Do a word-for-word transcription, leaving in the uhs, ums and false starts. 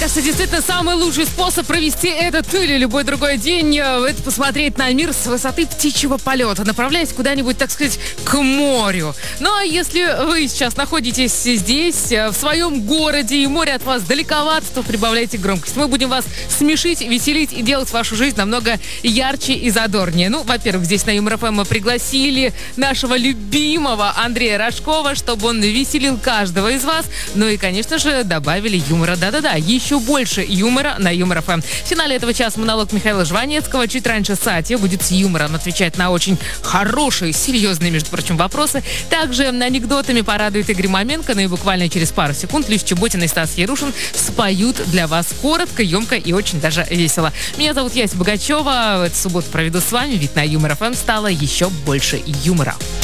кажется, действительно самый лучший способ провести этот или любой другой день — это посмотреть на мир с высоты птичьего полета, направляясь куда-нибудь, так сказать, к морю. Ну а если вы сейчас находитесь здесь, в своем городе, и море от вас далековато, то прибавляйте громкость. Мы будем вас смешить, веселить и делать вашу жизнь намного ярче и задорнее. Ну, во-первых, здесь на Юмор ФМ мы пригласили нашего любимого Андрея Рожкова, чтобы он веселил каждого из вас. Ну и, конечно же, добавили юмора. Да-да-да, еще больше юмора на Юмор ФМ. В финале этого часа монолог Михаила Жванецкого. Чуть раньше Сатья будет с юмором отвечать на очень хорошие, серьезные, между прочим, вопросы. Также анекдотами порадует Игорь Маменко. Ну и буквально через пару секунд Люся Чеботина и Стас Ярушин споют для вас коротко, емко и очень даже весело. Меня зовут Яся Богачева. Эту субботу проведу с вами, ведь на Юмор ФМ стало еще больше юмора.